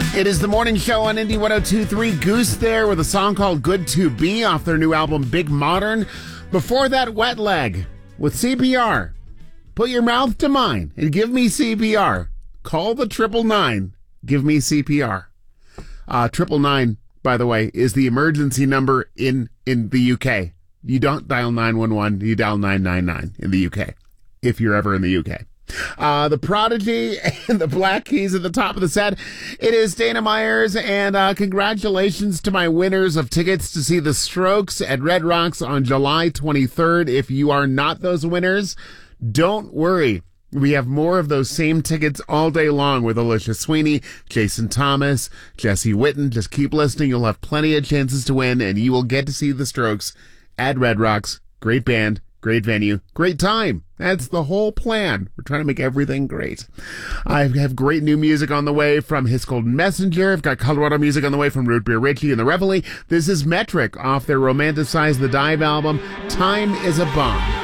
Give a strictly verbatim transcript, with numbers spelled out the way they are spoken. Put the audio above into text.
It is the morning show on Indie one oh two point three. Goose there with a song called Good to Be off their new album Big Modern. Before that, Wet Leg with C P R. Put your mouth to mine and give me C P R. Call the triple nine. Give me C P R. Uh, triple nine, by the way, is the emergency number in, in the U K. You don't dial nine one one, you dial nine nine nine in the U K, if you're ever in the U K. Uh, the Prodigy and the Black Keys at the top of the set. It is Dana Myers, and uh, congratulations to my winners of tickets to see the Strokes at Red Rocks on July twenty-third. If you are not those winners, don't worry. We have more of those same tickets all day long with Alicia Sweeney, Jason Thomas, Jesse Witten. Just keep listening. You'll have plenty of chances to win, and you will get to see the Strokes at Red Rocks. Great band. Great venue, great time. That's the whole plan. We're trying to make everything great. I have great new music on the way from His Golden Messenger. I've got Colorado music on the way from Root Beer Richie and the Reveille. This is Metric off their Romanticize the Dive album. Time is a Bomb.